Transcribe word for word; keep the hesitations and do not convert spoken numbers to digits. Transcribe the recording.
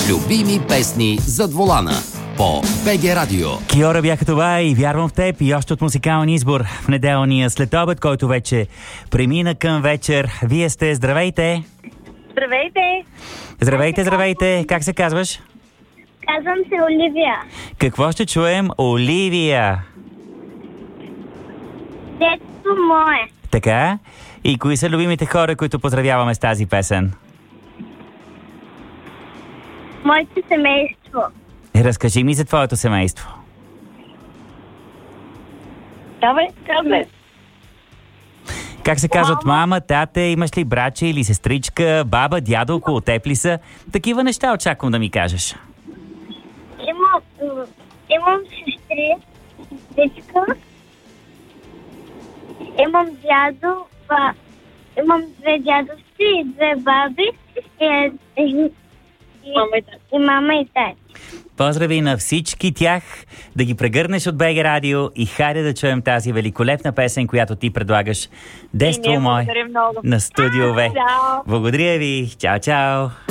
Любими песни зад волана по БГ Радио. Киора бяха това и вярвам в теб и още от музикален избор в неделния следобед, който вече премина към вечер. Вие сте, здравейте! Здравейте! Здравейте, здравейте! Как се казваш? Казвам се Оливия. Какво ще чуем? Оливия! Детство мое. Така? И кои са любимите хора, които поздравяваме с тази песен? Моето семейство. Разкажи ми за твоето семейство. Добре, добре. Как се казват мама, тате, имаш ли братче или сестричка, баба, дядо, около теб ли са? Такива неща очаквам да ми кажеш. Имам, имам сестри, дечка. Имам дядо, ба, имам две дядовци и две баби и, и, и, мама и, и мама и тати. Поздрави на всички тях, да ги прегърнеш от БГ Радио и хайде да чуем тази великолепна песен, която ти предлагаш. Детство мое на Студио В. Благодаря ви. Чао, чао.